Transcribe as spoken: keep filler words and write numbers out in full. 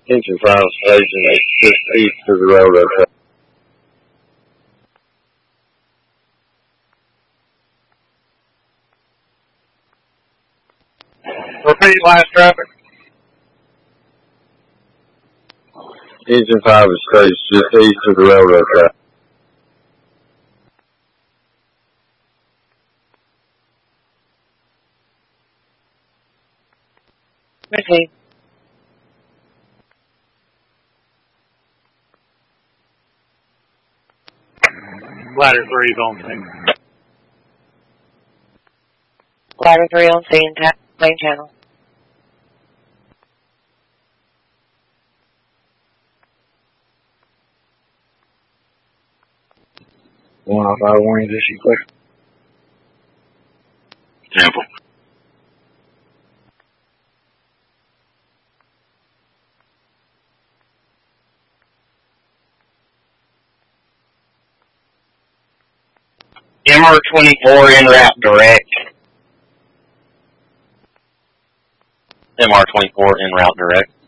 Engine five station is just east of the railroad track. Repeat last traffic. Engine five is straight just east of the railroad track. Repeat. Ladder three is on scene. Ladder three on scene, ta- main channel. One off I warnings issue clear. Temple. M R twenty-four en route direct. M R twenty-four en route direct.